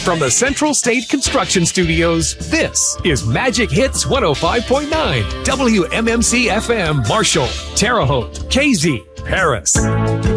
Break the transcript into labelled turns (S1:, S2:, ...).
S1: From the Central State Construction Studios, this is Magic Hits 105.9, WMMC FM, Marshall, Terre Haute, KZ, Paris.